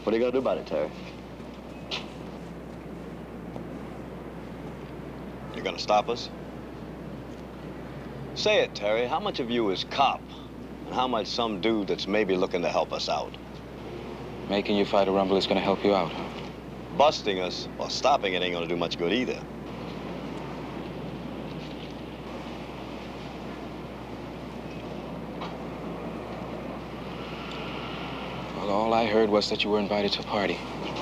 What are you gonna do about it, Terry? You gonna stop us? Say it, Terry. How much of you is cop? And how much some dude that's maybe looking to help us out? Making you fight a rumble is gonna help you out, huh? Busting us or stopping it ain't gonna do much good either. Well, all I heard was that you were invited to a party.